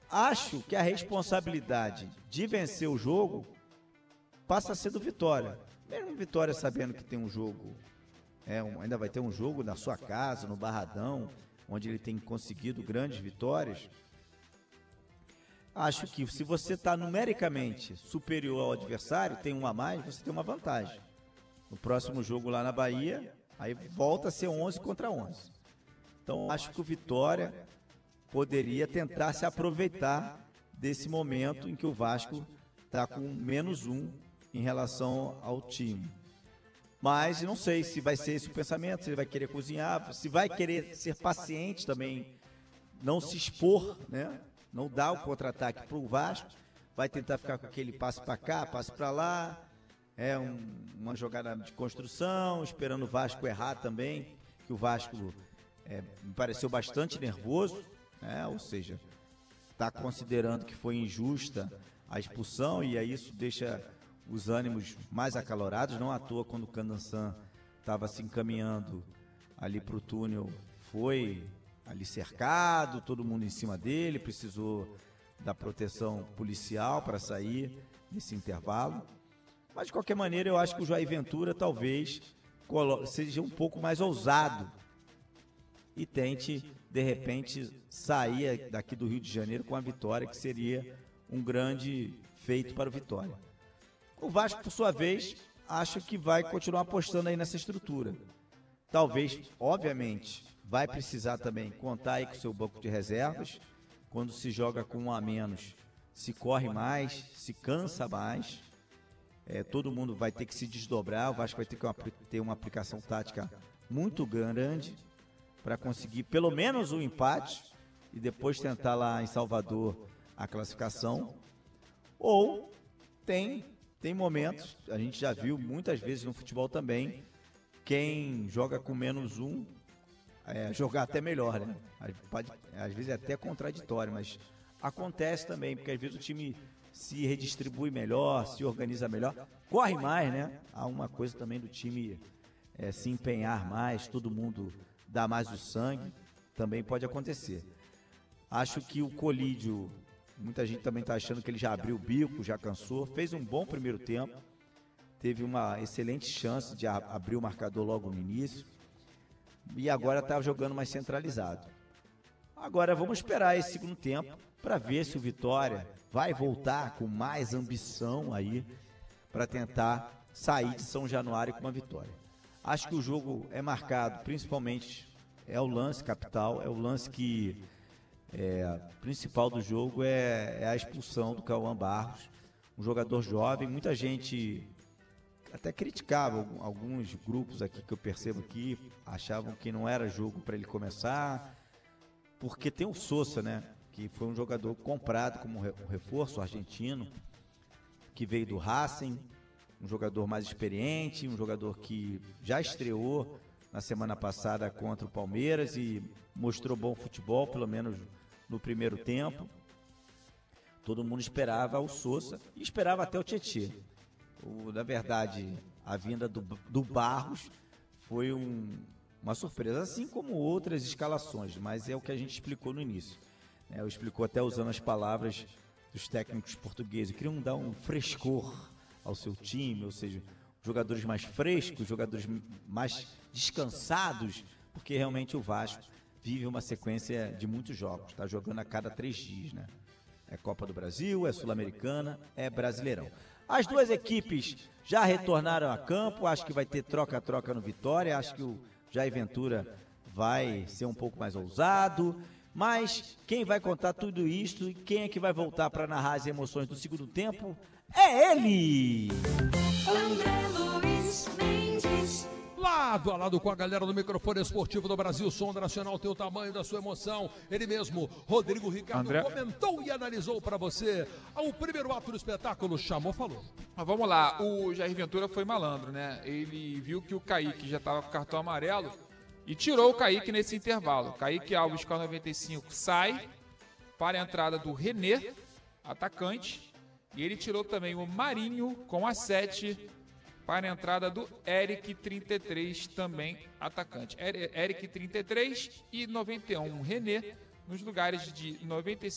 Acho que a responsabilidade de vencer o jogo passa a ser do Vitória. Mesmo o Vitória sabendo que tem um jogo, ainda vai ter um jogo na sua casa, no Barradão, onde ele tem conseguido grandes vitórias. Acho que se você está numericamente superior ao adversário, tem um a mais, você tem uma vantagem. No próximo jogo lá na Bahia, aí volta a ser 11 contra 11. Então acho que o Vitória poderia tentar se aproveitar desse momento em que o Vasco está com -1 em relação ao time. Mas não sei se vai ser esse o pensamento, se ele vai querer cozinhar, se vai querer ser paciente também, não se expor, né? Não dar o contra-ataque para o Vasco, vai tentar ficar com aquele passe para cá, passe para lá, uma jogada de construção, esperando o Vasco errar também, que o Vasco me pareceu bastante nervoso, ou seja, está considerando que foi injusta a expulsão e aí isso deixa os ânimos mais acalorados. Não à toa, quando o Candançan estava se encaminhando ali para o túnel, foi ali cercado, todo mundo em cima dele, precisou da proteção policial para sair nesse intervalo. Mas de qualquer maneira eu acho que o Jair Ventura talvez seja um pouco mais ousado e tente de repente sair daqui do Rio de Janeiro com a vitória, que seria um grande feito para o Vitória. O Vasco, por sua vez, acho que vai continuar apostando aí nessa estrutura. Talvez, obviamente, vai precisar também contar aí com o seu banco de reservas. Quando se joga com um a menos, se corre mais, se cansa mais. Todo mundo vai ter que se desdobrar. O Vasco vai ter que ter uma aplicação tática muito grande para conseguir pelo menos um empate e depois tentar lá em Salvador a classificação. Ou tem momentos, a gente já viu muitas vezes no futebol também, quem joga com -1 jogar até melhor, né? Às vezes é até contraditório, mas acontece também, porque às vezes o time se redistribui melhor, se organiza melhor, corre mais, né? Há uma coisa também do time se empenhar mais, todo mundo dá mais o sangue, também pode acontecer. Acho que o Colídio, muita gente também está achando que ele já abriu o bico, já cansou, fez um bom primeiro tempo, teve uma excelente chance de abrir o marcador logo no início e agora está jogando mais centralizado. Agora vamos esperar esse segundo tempo para ver se o Vitória vai voltar com mais ambição aí para tentar sair de São Januário com uma vitória. Acho que o jogo é marcado, principalmente o lance capital, o lance que principal do jogo é a expulsão do Cauã Barros, um jogador jovem. Muita gente até criticava, alguns grupos aqui que eu percebo aqui achavam que não era jogo para ele começar, porque tem o Sousa, né, que foi um jogador comprado como reforço argentino, que veio do Racing, um jogador mais experiente, um jogador que já estreou na semana passada contra o Palmeiras e mostrou bom futebol, pelo menos no primeiro tempo. Todo mundo esperava o Sousa e esperava até o Tietê. Na verdade, a vinda do Barros foi uma surpresa, assim como outras escalações, mas é o que a gente explicou no início. Eu explicou até usando as palavras dos técnicos portugueses, queriam dar um frescor ao seu time, ou seja, jogadores mais frescos, jogadores mais descansados, porque realmente o Vasco vive uma sequência de muitos jogos, está jogando a cada 3 dias, né? É Copa do Brasil, é Sul-Americana, é Brasileirão. As duas equipes já retornaram a campo, acho que vai ter troca-troca no Vitória, acho que o Jair Ventura vai ser um pouco mais ousado, mas quem vai contar tudo isso e quem é que vai voltar para narrar as emoções do segundo tempo é ele! André Luiz Mendes. Lado a lado com a galera do microfone esportivo do Brasil, som nacional tem o tamanho da sua emoção. Ele mesmo, Rodrigo Ricardo, comentou e analisou para você o primeiro ato do espetáculo. Chamou, falou. Mas vamos lá, o Jair Ventura foi malandro, né? Ele viu que o Kaique já estava com cartão amarelo e tirou o Kaique nesse intervalo. Kaique Alves com a 95 sai para a entrada do René, atacante, e ele tirou também o Marinho com a 7 para a entrada do Eric 33, também atacante. Eric 33 e 91, René, nos lugares de 95